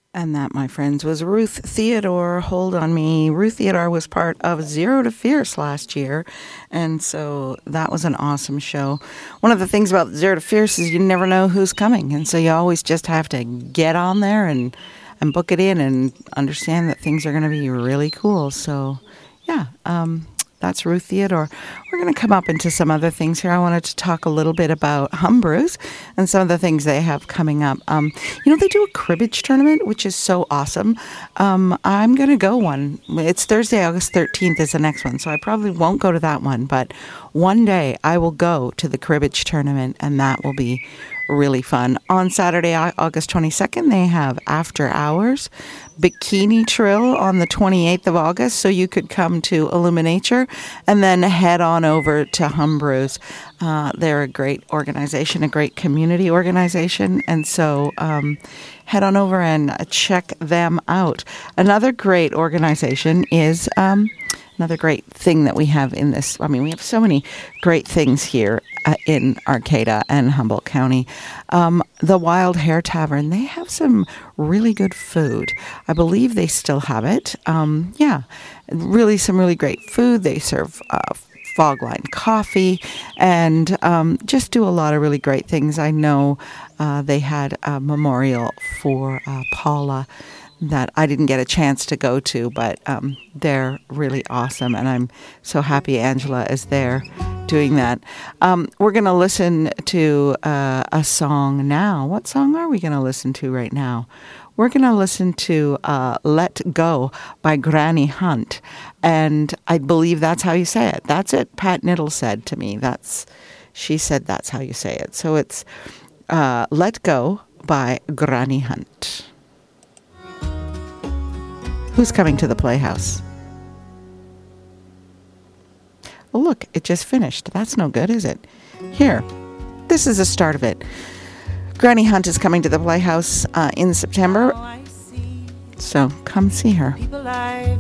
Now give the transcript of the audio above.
And that, my friends, was Ruth Theodore, Hold on Me. Ruth Theodore was part of Zero to Fierce last year, and so that was an awesome show. One of the things about Zero to Fierce is you never know who's coming, and so you always just have to get on there and book it in and understand that things are going to be really cool. So, yeah, that's Ruth Theodore. We're going to come up into some other things here. I wanted to talk a little bit about Humbrus and some of the things they have coming up. They do a cribbage tournament, which is so awesome. I'm going to go one. It's Thursday, August 13th is the next one, so I probably won't go to that one. But one day I will go to the cribbage tournament, and that will be really fun. On Saturday, August 22nd, they have After Hours Bikini Trill on the 28th of August, so you could come to Illuminature and then head on over to Humbrus. They're a great organization, a great community organization, and so head on over and check them out. Another great organization is another great thing that we have in this. I mean, we have so many great things here in Arcata and Humboldt County. The Wild Hare Tavern, they have some really good food. I believe they still have it. Really some really great food. They serve fog line coffee and just do a lot of really great things. I know they had a memorial for Paula that I didn't get a chance to go to, but they're really awesome, and I'm so happy Angela is there doing that. We're going to listen to a song now. What song are we going to listen to right now? We're going to listen to Let Go by Granny Hunt, and I believe that's how you say it. That's it. Pat Niddle said to me. She said that's how you say it. So it's Let Go by Granny Hunt. Who's coming to the Playhouse? Oh, look, it just finished. That's no good, is it? Here, this is the start of it. Granny Hunt is coming to the Playhouse in September, so come see her.